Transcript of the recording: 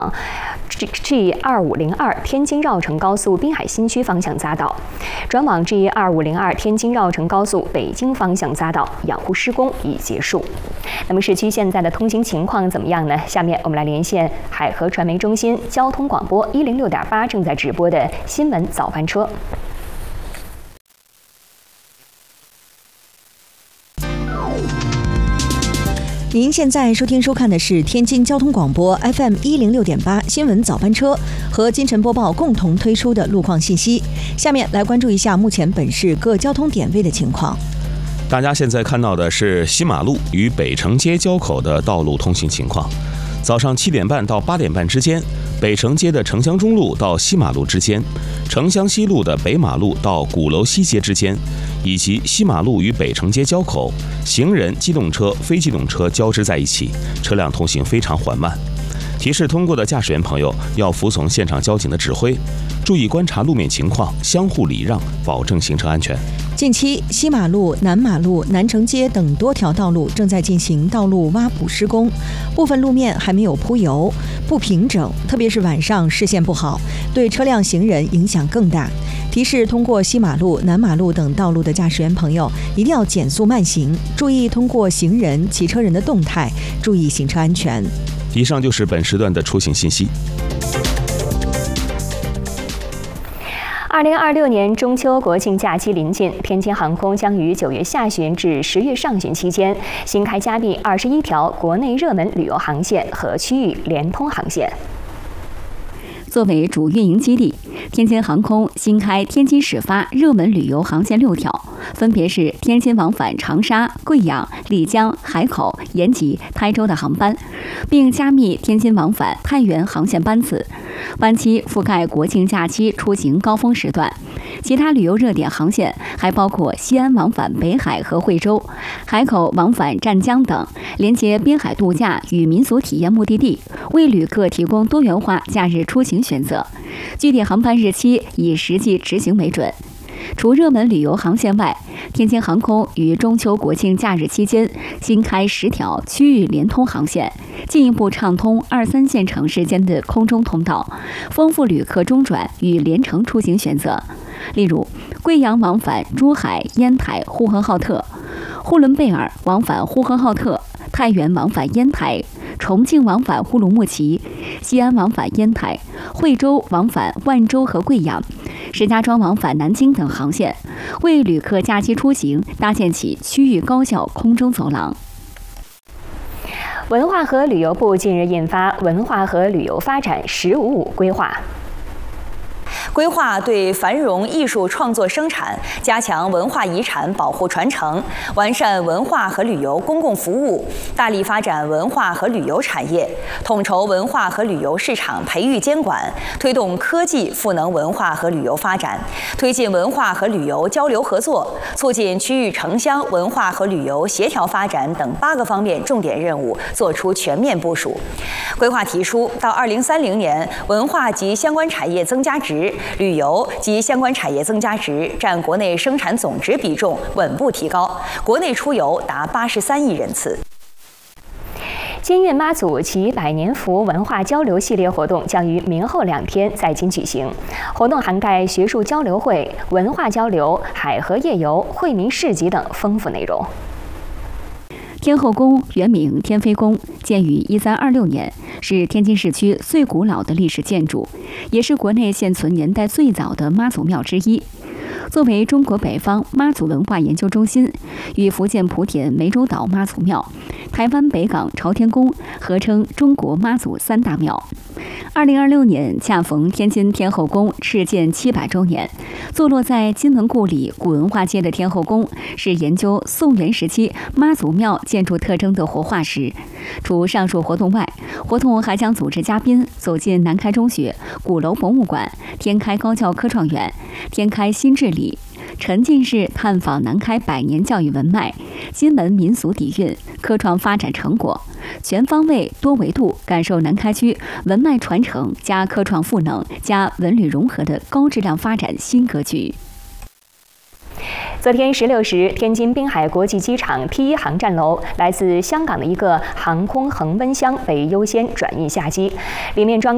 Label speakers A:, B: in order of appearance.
A: G2502天津绕城高速滨海新区方向匝道，转往 G2502天津绕城高速北京方向匝道养护施工已结束。那么市区现在的通行情况怎么样呢？下面我们来连线海河传媒中心交通广播106.8正在直播的新闻早班车。
B: 您现在收听收看的是天津交通广播 FM 106.8新闻早班车和金晨播报共同推出的路况信息。下面来关注一下目前本市各交通点位的情况。
C: 大家现在看到的是西马路与北城街交口的道路通行情况。早上7点半到8点半之间，北城街的城乡中路到西马路之间，城乡西路的北马路到鼓楼西街之间，以及西马路与北城街交口，行人、机动车、非机动车交织在一起，车辆通行非常缓慢。提示通过的驾驶员朋友要服从现场交警的指挥，注意观察路面情况，相互礼让，保证行车安全。
B: 近期，西马路、南马路、南城街等多条道路正在进行道路挖补施工，部分路面还没有铺油，不平整，特别是晚上视线不好，对车辆行人影响更大。提示通过西马路、南马路等道路的驾驶员朋友一定要减速慢行，注意通过行人、骑车人的动态，注意行车安全。
C: 以上就是本时段的出行信息。
A: 2026年中秋国庆假期临近，天津航空将于9月下旬至10月上旬期间新开加闭21条国内热门旅游航线和区域联通航线。
D: 作为主运营基地，天津航空新开天津始发热门旅游航线6条，分别是天津往返长沙、贵阳、丽江、海口、延吉、台州的航班，并加密天津往返太原航线班次，班期覆盖国庆假期出行高峰时段。其他旅游热点航线还包括西安往返北海和惠州、海口往返湛江等，连接滨海度假与民俗体验目的地，为旅客提供多元化假日出行选择。具体航班日期以实际执行为准。除热门旅游航线外，天津航空于中秋国庆假日期间新开10条区域联通航线，进一步畅通2、3线城市间的空中通道，丰富旅客中转与联程出行选择。例如，贵阳往返珠海、烟台、呼和浩特，呼伦贝尔往返呼和浩特，太原往返烟台，重庆往返乌鲁木齐，西安往返烟台，惠州往返万州和贵阳，石家庄往返南京等航线，为旅客假期出行搭建起区域高效空中走廊。
A: 文化和旅游部近日印发《文化和旅游发展“15+5”规划》。
E: 规划对繁荣艺术创作生产、加强文化遗产保护传承、完善文化和旅游公共服务，大力发展文化和旅游产业，统筹文化和旅游市场培育监管，推动科技赋能文化和旅游发展，推进文化和旅游交流合作，促进区域城乡文化和旅游协调发展等8个方面重点任务作出全面部署。规划提出，到2030年，文化及相关产业增加值、旅游及相关产业增加值占国内生产总值比重稳步提高，国内出游达83亿人次。
A: 金运妈祖其百年福文化交流系列活动将于明后2天在京举行，活动涵盖学术交流会、文化交流、海河夜游、惠民市集等丰富内容。
D: 天后宫原名天妃宫，建于1326年，是天津市区最古老的历史建筑，也是国内现存年代最早的妈祖庙之一。作为中国北方妈祖文化研究中心，与福建莆田湄洲岛妈祖庙、台湾北港朝天宫合称中国妈祖3大庙。2026年恰逢天津天后宫敕建700周年，坐落在金文故里古文化街的天后宫是研究宋元时期妈祖庙建筑特征的活化石。除上述活动外，活动还将组织嘉宾走进南开中学、鼓楼博物馆、天开高教科创园、天开新治理，沉浸式探访南开100年教育文脉、金文民俗底蕴、科创发展成果，全方位多维度感受南开区文脉传承加科创赋能加文旅融合的高质量发展新格局。
A: 昨天16时，天津滨海国际机场 T1航站楼，来自香港的一个航空恒温箱被优先转运下机，里面装